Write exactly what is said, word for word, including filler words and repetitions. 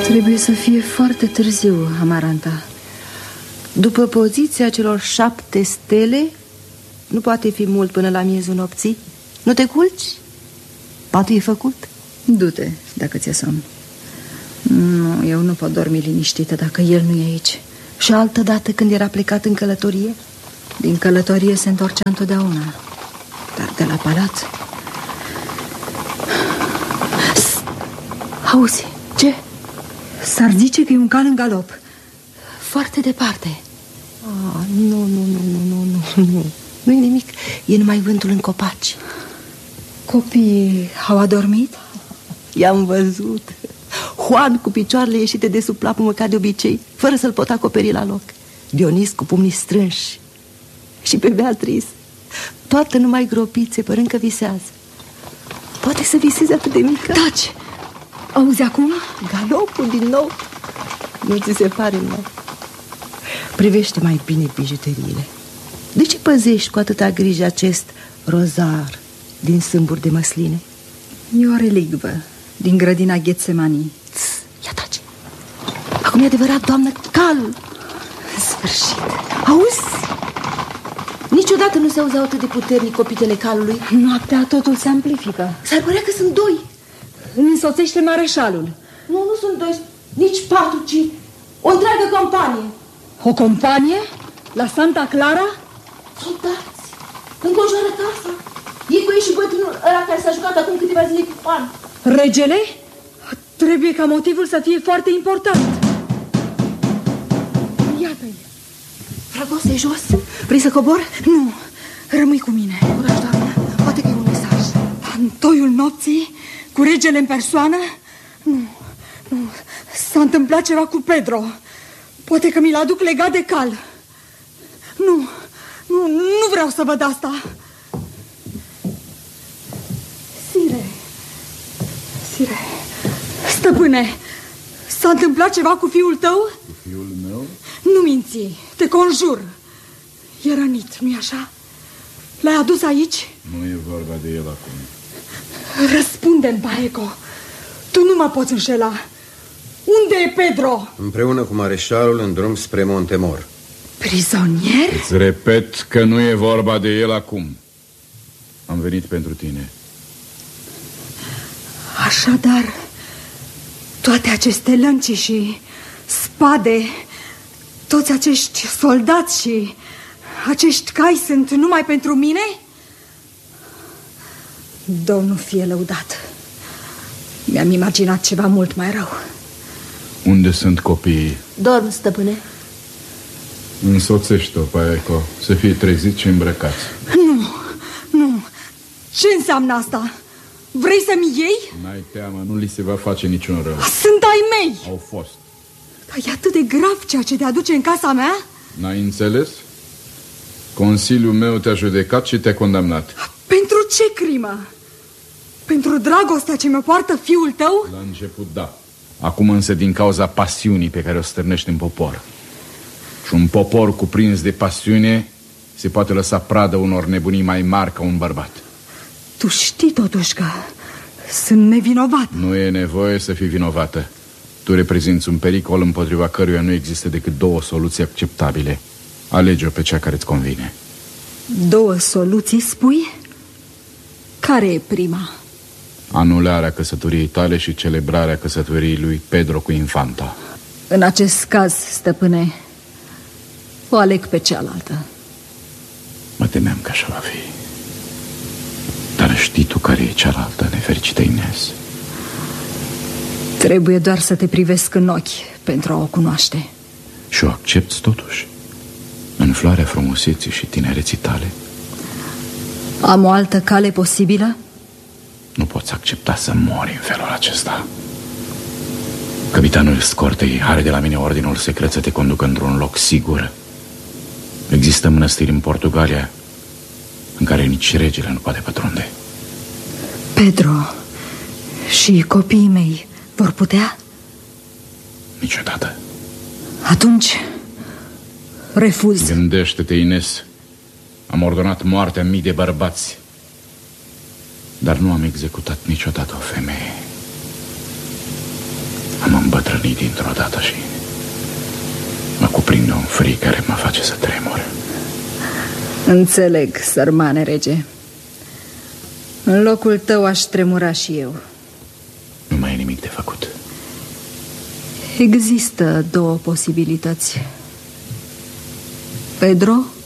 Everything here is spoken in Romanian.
Trebuie să fie foarte târziu, Amaranta. După poziția celor șapte stele, nu poate fi mult până la miezul nopții. Nu te culci? Patul e făcut? Du-te, dacă ți-e somn. Nu, eu nu pot dormi liniștită dacă el nu e aici. Și altă dată când era plecat în călătorie? Din călătorie se întorcea întotdeauna. Dar de la palat... Auzi, ce? S-ar zice că e un cal în galop. Foarte departe. Ah, nu, nu, nu, nu, nu, nu, nu. Nu-i nimic, e numai vântul în copaci. Copiii au adormit? I-am văzut. Juan cu picioarele ieșite de sub plapumă ca de obicei, fără să-l pot acoperi la loc. Dionis cu pumnii strânși. Și pe Beatrice, toată numai gropițe, părând că visează. Poate să viseze atât de mică. Taci! Auzi acum? Galopul din nou. Nu ți se pare, mă? Privește mai bine bijuteriile. De ce păzești cu atâta grijă acest rozar din sâmburi de măsline? E o relicvă din grădina Ghetsemanii. Ia taci! Acum e adevărat, doamnă, calul. În sfârșit. Auzi? Niciodată nu se auzeau atât de puternic copitele calului. Noaptea totul se amplifică. S-ar părea că sunt doi. Însoțește mareșalul. Nu, nu sunt doi, nici patru, ci o întreagă companie. O companie? La Santa Clara? Soldați, înconjoară casa. E cu ei și bătrânul ăla care s-a jucat acum câteva zile cu Juan. Regele? Trebuie ca motivul să fie foarte important. Iată-i. Fragose, jos. Vrei să cobor? Nu, rămâi cu mine. Curaj, doamnă, poate că e un mesaj. În toiul nopții, cu regele în persoană? Nu, nu, s-a întâmplat ceva cu Pedro. Poate că mi-l aduc legat de cal. Nu, nu, nu vreau să văd asta. Sire, Sire, stăpâne, s-a întâmplat ceva cu fiul tău? Cu fiul meu? Nu minți, te conjur. E rănit, nu-i așa? L-ai adus aici? Nu e vorba de el acum. Răspunde-mi, Paeco. Tu nu mă poți înșela. Unde e Pedro? Împreună cu mareșalul în drum spre Montemor. Prizonier? Îți repet că nu e vorba de el acum. Am venit pentru tine. Așadar, toate aceste lănci și spade, toți acești soldați și acești cai sunt numai pentru mine? Domnul fie lăudat. Mi-am imaginat ceva mult mai rău. Unde sunt copiii? Dorm, stăpâne. Însoțește-o, Paeco, să fie treziți și îmbrăcați. Nu, nu. Ce înseamnă asta? Vrei să-mi iei? N-ai teamă, nu li se va face niciun rău. Sunt ai mei. Au fost. Dar e atât de grav ceea ce te aduce în casa mea? N-ai înțeles? Consiliul meu te-a judecat și te-a condamnat. Pentru ce crimă? Pentru dragostea ce mi-o poartă fiul tău? La început, da. Acum însă din cauza pasiunii pe care o stârnești în popor. Și un popor cuprins de pasiune se poate lăsa pradă unor nebunii mai mari ca un bărbat. Tu știi totuși că sunt nevinovat. Nu e nevoie să fii vinovată. Tu reprezinți un pericol împotriva căruia nu există decât două soluții acceptabile. Alege-o pe cea care îți convine. Două soluții, spui? Care e prima? Anularea căsătoriei tale și celebrarea căsătoriei lui Pedro cu infanta. În acest caz, stăpâne, o aleg pe cealaltă. Mă temeam că așa va fi. Dar știi tu care e cealaltă, nefericită Ines? Trebuie doar să te privesc în ochi pentru a o cunoaște. Și o accepți totuși? În floarea frumuseții și tinereții tale? Am o altă cale posibilă? Nu poți accepta să mori în felul acesta. Capitanul scortei are de la mine ordinul secret să te conducă într-un loc sigur. Există mănăstiri în Portugalia în care nici regele nu poate pătrunde. Pedro și copiii mei vor putea? Niciodată. Atunci refuz. Gândește-te, Ines. Am ordonat moartea mii de bărbați, dar nu am executat niciodată o femeie. Am îmbătrânit dintr-o dată și mă cuprinde un fric care mă face să tremur. Înțeleg, sărmane rege. În locul tău aș tremura și eu. Nu mai e nimic de făcut. Există două posibilități. Pedro